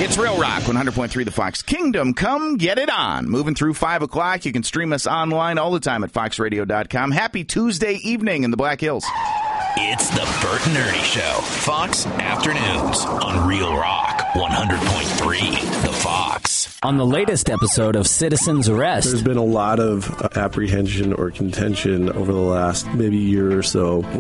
It's Real Rock, 100.3 The Fox Kingdom. Come get it on. Moving through 5 o'clock. You can stream us online all the time at foxradio.com. Happy Tuesday evening in the Black Hills. It's the Bert and Ernie Show. Fox Afternoons on Real Rock, 100.3 The Fox. On the latest episode of Citizen's Arrest, there's been a lot of apprehension or contention over the last maybe year or so